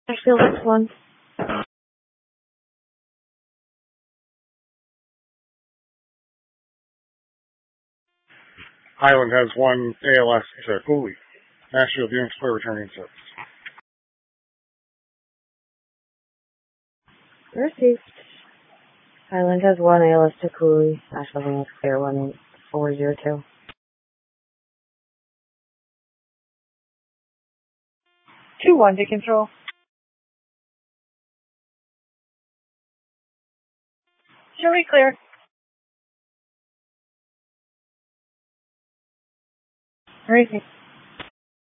Ashfield X1. Highland has 1 ALS to Cooley. Nashville units clear returning service. Received. Highland has 1 ALS to Cooley. Ashfield units clear 1402. 2-1 to control. Joey clear. Received.